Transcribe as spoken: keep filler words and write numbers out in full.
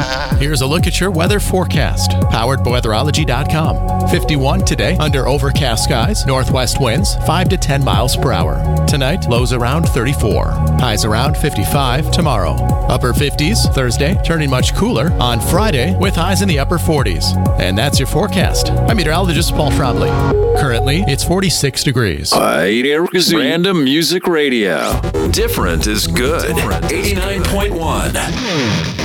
Here's a look at your weather forecast, powered by weatherology dot com. fifty-one today, under overcast skies, northwest winds five to ten miles per hour. Tonight, lows around thirty-four, highs around fifty-five tomorrow. Upper fifties Thursday, turning much cooler on Friday with highs in the upper forties. And that's your forecast. I'm meteorologist Paul Trombley. Currently, it's forty-six degrees. Random Music Radio. Different is good. eighty-nine point one.